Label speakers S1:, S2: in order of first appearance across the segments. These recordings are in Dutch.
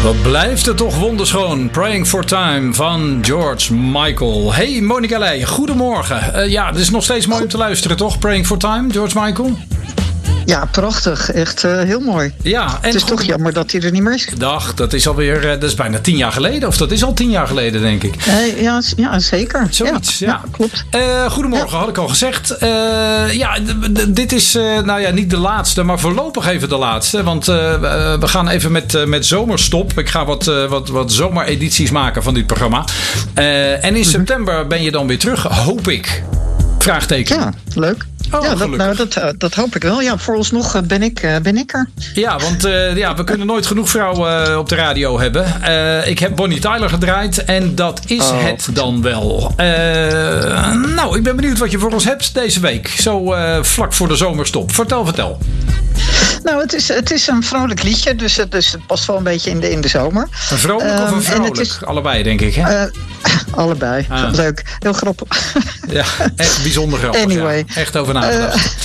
S1: Wat blijft het toch wonderschoon. Praying for Time van George Michael. Hey Monica Leij, goedemorgen. Ja, het is nog steeds mooi om te luisteren, toch? Praying for Time, George Michael?
S2: Ja, prachtig. Echt heel mooi.
S1: Ja, en
S2: het is toch jammer dat hij er niet meer is.
S1: Dag, dat is alweer, dat is bijna 10 jaar geleden. Of dat is al 10 jaar geleden, denk ik.
S2: Ja, zeker.
S1: Zoiets, ja.
S2: Klopt.
S1: Goedemorgen, had ik al gezegd. Dit is niet de laatste, maar voorlopig even de laatste. Want we gaan even met zomerstop. Ik ga wat zomeredities maken van dit programma. En in september ben je dan weer terug, hoop ik. Vraagteken.
S2: Ja, leuk. Dat hoop ik wel. Ja, vooralsnog ben ik er.
S1: Ja, want we kunnen nooit genoeg vrouwen op de radio hebben. Ik heb Bonnie Tyler gedraaid en dat is het dan wel. Ik ben benieuwd wat je voor ons hebt deze week. Zo vlak voor de zomerstop. Vertel.
S2: Nou, het is een vrolijk liedje, dus het past wel een beetje in de zomer.
S1: Een vrolijk of een vrolijk? Allebei, denk ik, hè?
S2: Allebei. Leuk. Heel grappig.
S1: Ja, echt bijzonder grappig.
S2: Anyway.
S1: Ja. Echt over nagedacht.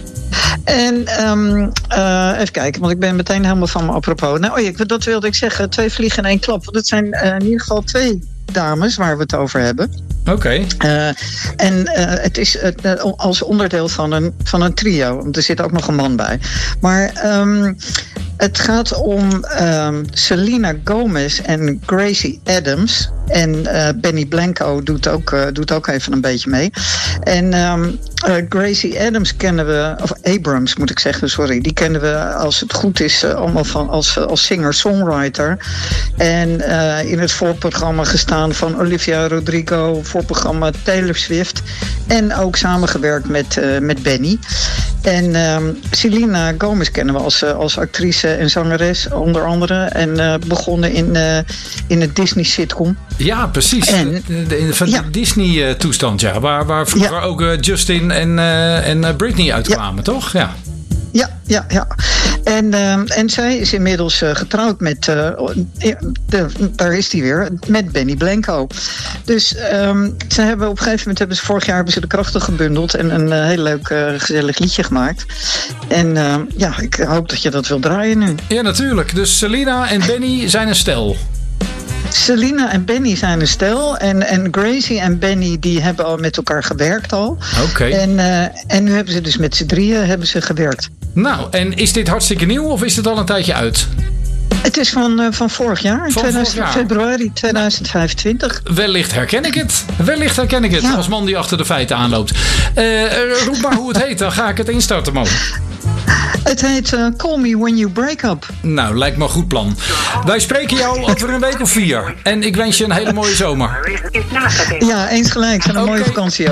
S2: Even kijken, want ik ben meteen helemaal van me apropos. Dat wilde ik zeggen. 2 vliegen in 1 klap. Want het zijn in ieder geval 2 dames waar we het over hebben.
S1: Oké.
S2: Het is als onderdeel van een trio. Want er zit ook nog een man bij. Maar het gaat om Selena Gomez en Gracie Adams. En Benny Blanco doet ook even een beetje mee. En Gracie Adams kennen we, of Abrams moet ik zeggen, sorry. Die kennen we, als het goed is, allemaal als singer-songwriter. En in het voorprogramma gestaan van Olivia Rodrigo, voorprogramma Taylor Swift. En ook samengewerkt met Benny. En Selena Gomez kennen we als actrice en zangeres, onder andere. En begonnen in het Disney-sitcom.
S1: Ja, precies. De Disney-toestand, ja. Waar vroeger ook Justin en Britney uitkwamen, toch? Ja.
S2: Ja. En zij is inmiddels getrouwd met, daar is die weer, met Benny Blanco. Dus ze hebben op een gegeven moment, vorig jaar hebben ze de krachten gebundeld en een heel leuk gezellig liedje gemaakt. En ik hoop dat je dat wil draaien nu.
S1: Ja, natuurlijk. Dus Selena en Benny zijn een stel.
S2: Selena en Benny zijn een stel. En Gracie en Benny die hebben al met elkaar gewerkt al.
S1: Oké.
S2: En nu hebben ze dus met z'n drieën gewerkt.
S1: Nou, en is dit hartstikke nieuw of is het al een tijdje uit?
S2: Het is van vorig jaar, februari 2025.
S1: Wellicht herken ik het. Ja. Als man die achter de feiten aanloopt. Roep maar hoe het heet, dan ga ik het instarten, man.
S2: Het heet Call Me When You Break Up.
S1: Nou, lijkt me een goed plan. Wij spreken jou over een week of 4. En ik wens je een hele mooie zomer.
S2: Ja, eens gelijk. Een mooie vakantie ook.